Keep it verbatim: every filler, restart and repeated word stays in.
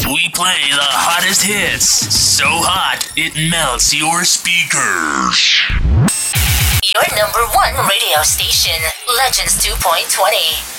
We play the hottest hits. So hot, it melts your speakers. Your number one radio station, Legends two point twenty.